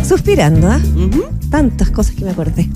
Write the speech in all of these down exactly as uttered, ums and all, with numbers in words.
Suspirando, ¿ah? ¿eh? Uh-huh. Tantas cosas que me acordé.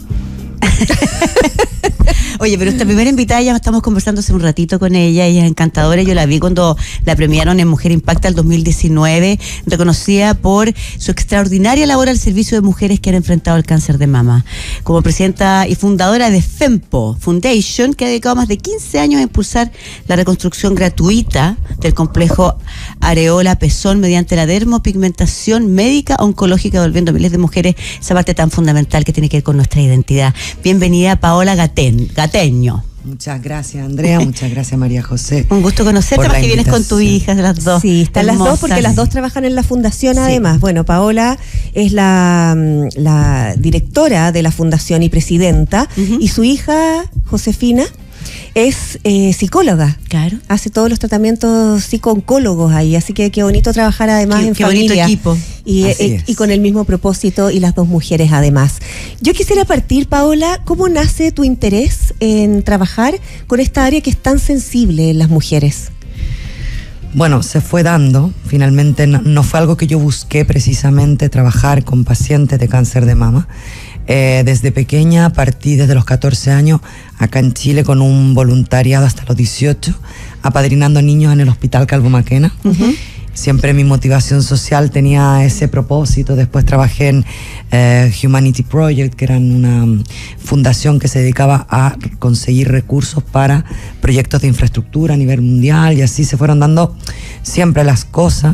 Oye, pero esta primera invitada ya estamos conversando hace un ratito con ella, ella es encantadora, yo la vi cuando la premiaron en Mujer Impacta el dos mil diecinueve, reconocida por su extraordinaria labor al servicio de mujeres que han enfrentado el cáncer de mama. Como presidenta y fundadora de FEMPO Foundation, que ha dedicado más de quince años a impulsar la reconstrucción gratuita del complejo areola-pezón mediante la dermopigmentación médica oncológica, volviendo a miles de mujeres esa parte tan fundamental que tiene que ver con nuestra identidad. Bienvenida, Paola Gaten, Gateño. Muchas gracias, Andrea. Muchas gracias, María José. Un gusto conocerte, más que vienes con tu hija, de las dos. Sí, están hermosas. Las dos porque las dos trabajan en la fundación, sí. Además. Bueno, Paola es la, la directora de la fundación y presidenta, uh-huh. Y su hija, Josefina, es eh, psicóloga. Claro. Hace todos los tratamientos psico-oncólogos ahí, así que qué bonito trabajar además qué, en qué familia. Bonito equipo. Y, eh, y con el mismo propósito y las dos mujeres además. Yo quisiera partir, Paola, ¿cómo nace tu interés en trabajar con esta área que es tan sensible en las mujeres? Bueno, se fue dando, finalmente no, no fue algo que yo busqué precisamente, trabajar con pacientes de cáncer de mama. Eh, desde pequeña partí desde los catorce años acá en Chile con un voluntariado hasta los dieciocho, apadrinando niños en el Hospital Calvo Maquena. Uh-huh. Siempre mi motivación social tenía ese propósito. Después trabajé en eh, Humanity Project, que era una fundación que se dedicaba a conseguir recursos para proyectos de infraestructura a nivel mundial, y así se fueron dando siempre las cosas.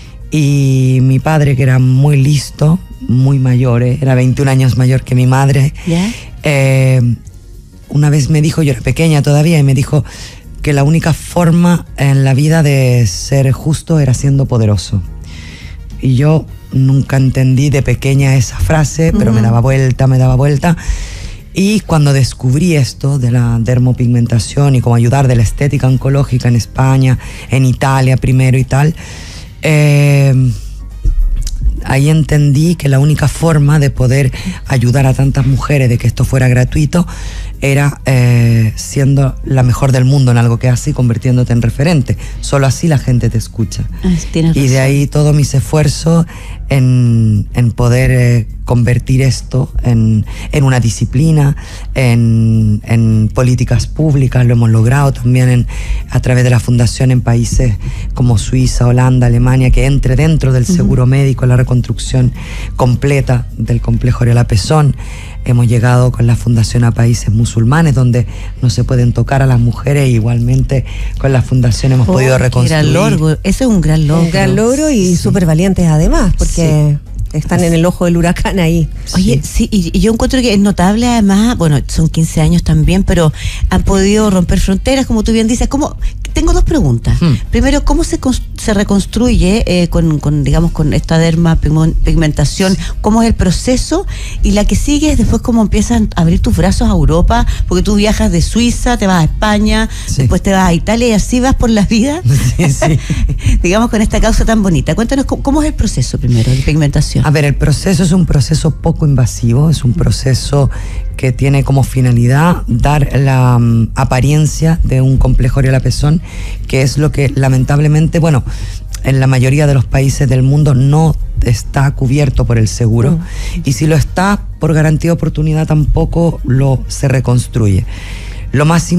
Y mi padre, que era muy listo, muy mayor, ¿eh? Era veintiún años mayor que mi madre, ¿Yeah? eh, una vez me dijo, yo era pequeña todavía, y me dijo que la única forma en la vida de ser justo era siendo poderoso. Y yo nunca entendí de pequeña esa frase, pero uh-huh. me daba vuelta, me daba vuelta. Y cuando descubrí esto de la dermopigmentación y cómo ayudar de la estética oncológica en España, en Italia primero y tal, eh, ahí entendí que la única forma de poder ayudar a tantas mujeres, de que esto fuera gratuito, era eh, siendo la mejor del mundo en algo que haces y convirtiéndote en referente. Solo así la gente te escucha. Ah, y de ahí todos mis esfuerzos en, en poder eh, convertir esto en, en una disciplina, en, en políticas públicas. Lo hemos logrado también en, a través de la fundación en países como Suiza, Holanda, Alemania, que entre dentro del seguro uh-huh. médico, la reconstrucción completa del complejo areola-pezón. Hemos llegado con la fundación a países musulmanes donde no se pueden tocar a las mujeres, e igualmente con la fundación hemos oh, podido reconstruir. Gran logro. Ese es un gran logro. Un gran logro y sí. súper valientes además, porque... Sí. Están en el ojo del huracán ahí. Oye, sí, y, y yo encuentro que es notable además, bueno, son quince años también, pero han podido romper fronteras, como tú bien dices. ¿Cómo? Tengo dos preguntas. Hmm. Primero, ¿cómo se, se reconstruye eh, con, con, digamos, con esta dermapigmentación? ¿Cómo es el proceso? Y la que sigue es después cómo empiezan a abrir tus brazos a Europa, porque tú viajas de Suiza, te vas a España, sí. después te vas a Italia y así vas por la vida. Sí, sí. Digamos, con esta causa tan bonita. Cuéntanos, ¿cómo, cómo es el proceso primero de pigmentación? A ver, el proceso es un proceso poco invasivo, es un proceso que tiene como finalidad dar la um, apariencia de un complejo areola-pezón, que es lo que lamentablemente, bueno, en la mayoría de los países del mundo no está cubierto por el seguro, mm. y si lo está, por garantía de oportunidad tampoco lo se reconstruye. Lo más